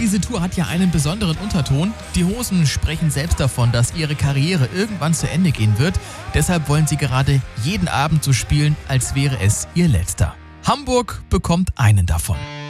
diese Tour hat ja einen besonderen Unterton. Die Hosen sprechen selbst davon, dass ihre Karriere irgendwann zu Ende gehen wird. Deshalb wollen sie gerade jeden Abend so spielen, als wäre es ihr letzter. Hamburg bekommt einen davon.